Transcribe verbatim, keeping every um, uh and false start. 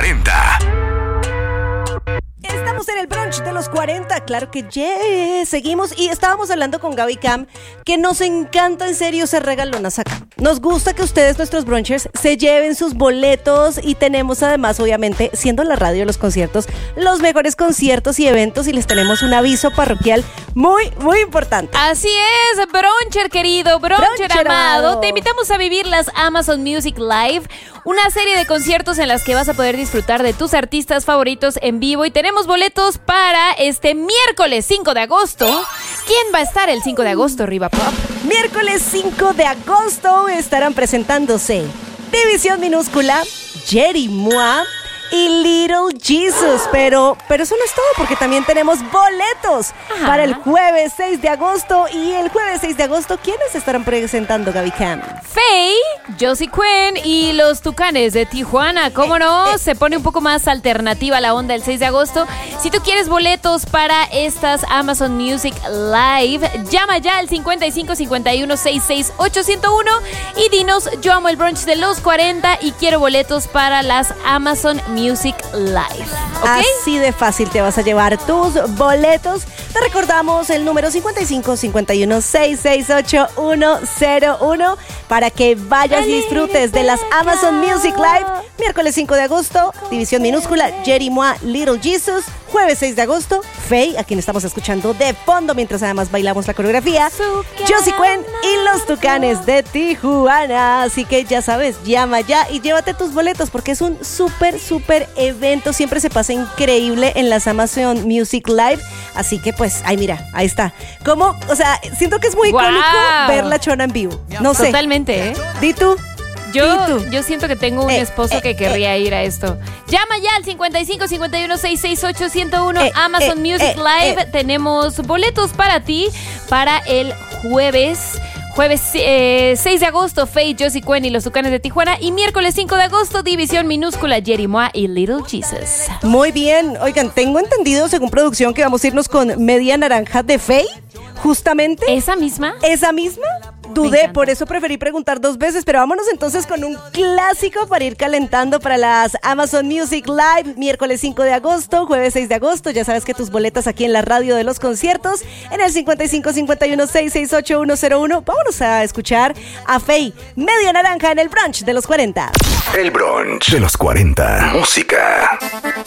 cuarenta. Estamos en el brunch de los cuarenta, claro que yeah. Seguimos y estábamos hablando con Gaby Cam que nos encanta en serio ser regalonas acá. Nos gusta que ustedes, nuestros brunchers, se lleven sus boletos y tenemos además, obviamente, siendo la radio de los conciertos, los mejores conciertos y eventos y les tenemos un aviso parroquial muy, muy importante. Así es, bruncher querido, bruncher, Bruncher amado. amado. Te invitamos a vivir las Amazon Music Live, una serie de conciertos en las que vas a poder disfrutar de tus artistas favoritos en vivo y tenemos boletos para este miércoles cinco de agosto. ¿Quién va a estar el cinco de agosto, Riva Pop? Miércoles cinco de agosto estarán presentándose División Minúscula, Jerry Mois y Little Jesus, pero, pero eso no es todo porque también tenemos boletos Ajá. para el jueves seis de agosto y el jueves seis de agosto, ¿quiénes estarán presentando, Gaby Cam? Faye, Josie Quinn y los Tucanes de Tijuana. ¿Cómo no? Se pone un poco más alternativa la onda el seis de agosto. Si tú quieres boletos para estas Amazon Music Live, llama ya al cincuenta y cinco cincuenta y uno sesenta y seis ochocientos uno y dinos, yo amo el brunch de los cuarenta y quiero boletos para las Amazon Music Live. ¿Ok? Así de fácil te vas a llevar tus boletos. Te recordamos el número cincuenta y cinco cincuenta y uno sesenta y seis ochenta y uno para que vayas y disfrutes de las Amazon Music Live. Miércoles cinco de agosto, División Minúscula, Jerry Mois, Little Jesus. Jueves seis de agosto, Faye, a quien estamos escuchando de fondo mientras además bailamos la coreografía, Josie Quinn y los Tucanes de Tijuana. Así que ya sabes, llama ya y llévate tus boletos porque es un súper, súper evento. Siempre se pasa increíble en las Amazon Music Live. Así que pues, ay mira, ahí está. Como, o sea, siento que es muy Wow. icónico ver la Chona en vivo. No sé. Totalmente, ¿eh? Di tú. Yo, Di tú. yo siento que tengo un Eh, esposo eh, que querría ir a esto. Llama ya al cincuenta y cinco cincuenta y uno sesenta y seis ochocientos uno Eh, Amazon eh, Music eh, Live. eh. Tenemos boletos para ti para el jueves. Jueves eh, seis de agosto, Faye, Josie Quinn y los Tucanes de Tijuana. Y miércoles cinco de agosto, División Minúscula, Jerry Mois y Little Jesus. Muy bien. Oigan, tengo entendido, según producción, que vamos a irnos con Media Naranja de Faye. Justamente. ¿Esa misma? ¿Esa misma? Me Dudé, encanta. por eso preferí preguntar dos veces, pero vámonos entonces con un clásico para ir calentando para las Amazon Music Live, miércoles cinco de agosto, jueves seis de agosto. Ya sabes que tus boletas aquí en la radio de los conciertos, en el cincuenta y cinco cincuenta y uno sesenta y seis ochenta y uno. Vámonos a escuchar a Faye, Media Naranja en el brunch de los cuarenta. El brunch de los cuarenta. Música.